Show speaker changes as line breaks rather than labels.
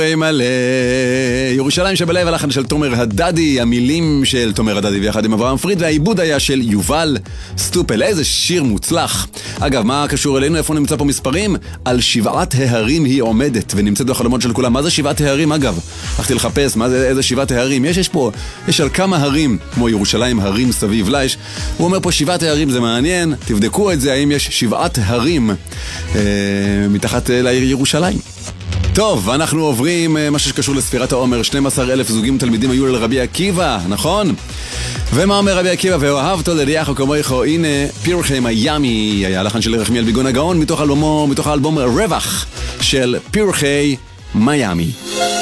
מלא, ירושלים שבלב, הלחן של תומר הדדי, המילים של תומר הדדי ויחד עם אברהם פריד, והעיבוד היה של יובל סטופל. איזה שיר מוצלח. אגב, מה קשור אלינו? איפה נמצא פה מספרים? על 7 ההרים היא עומדת ונמצאת בחלומות של כולם. מה זה 7 ההרים? אגב, הלכתי לחפש מה זה, איזה 7 ההרים יש על כמה הרים, כמו ירושלים, הרים סביב לה. הוא אומר פה 7 ההרים, זה מעניין, תבדקו את זה, האם יש 7 הרים מתחת לעיר ירושלים. טוב, אנחנו עוברים משהו שקשור לספירת העומר. 12,000 זוגים תלמידים היו לרבי עקיבא, נכון? ומה אומר רבי עקיבא? ואוהבת לריחו כמוך, הנה פירחי מיאמי, היה לחן של רחמיאל ביגון הגאון מתוך האלבום רווח של פירחי מיאמי.